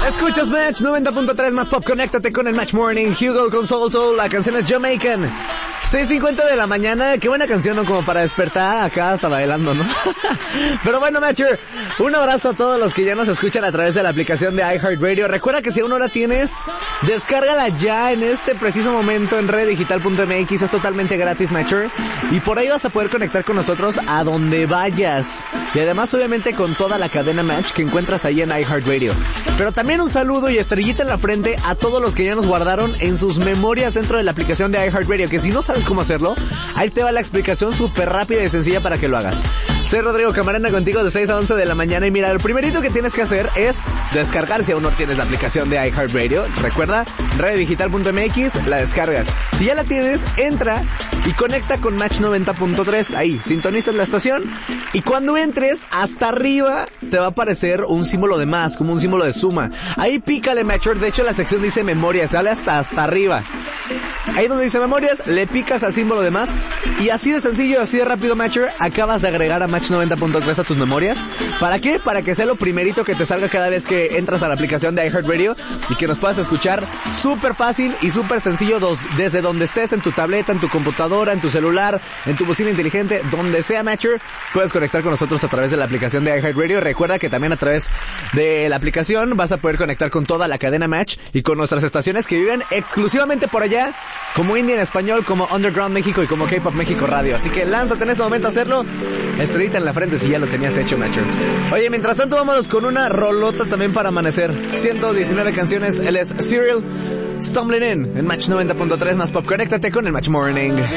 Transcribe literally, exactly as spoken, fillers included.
Escuchas Match noventa punto tres más pop, conéctate con el Match Morning. Hugo con Soul Soul, la canción es Jamaican. seis cincuenta de la mañana, qué buena canción, ¿no? Como para despertar acá hasta bailando, ¿no? Pero bueno, Matcher, un abrazo a todos los que ya nos escuchan a través de la aplicación de iHeartRadio. Recuerda que si aún no la tienes, descárgala ya en este preciso momento en red digital punto m x, es totalmente gratis, Matcher. Y por ahí vas a poder conectar con nosotros a donde vayas. Y además, obviamente, con toda la cadena Match que encuentras ahí en iHeartRadio. Pero también un saludo y estrellita en la frente a todos los que ya nos guardaron en sus memorias dentro de la aplicación de iHeartRadio, que si no sabes cómo hacerlo, ahí te va la explicación súper rápida y sencilla para que lo hagas. Soy Rodrigo Camarena contigo de seis a once de la mañana y mira, lo primerito que tienes que hacer es descargar si aún no tienes la aplicación de iHeartRadio. Recuerda, red digital punto m x, la descargas. Si ya la tienes, entra y conecta con Match noventa punto tres. Ahí, sintonizas la estación y cuando entres, hasta arriba te va a aparecer un símbolo de más, como un símbolo de suma. Ahí pícale, Matcher. De hecho, la sección dice memorias, sale hasta hasta arriba. Ahí donde dice memorias, le picas al símbolo de más y así de sencillo, así de rápido, Matcher, acabas de agregar a Match noventa punto tres a tus memorias. ¿Para qué? Para que sea lo primerito que te salga cada vez que entras a la aplicación de iHeartRadio y que nos puedas escuchar súper fácil y súper sencillo dos, desde donde estés, en tu tableta, en tu computadora, en tu celular, en tu bocina inteligente, donde sea, Matcher, puedes conectar con nosotros a través de la aplicación de iHeartRadio. Recuerda que también a través de la aplicación vas a poder conectar con toda la cadena Match y con nuestras estaciones que viven exclusivamente por allá, como Indie en español, como Underground México y como K-Pop México Radio. Así que lánzate en este momento a hacerlo. Estrellita en la frente si ya lo tenías hecho, Matcher. Oye, mientras tanto vámonos con una rolota también para amanecer. ciento diecinueve canciones, él es Serial, Stumbling In, en Match noventa punto tres más pop. Conéctate con el Match Morning.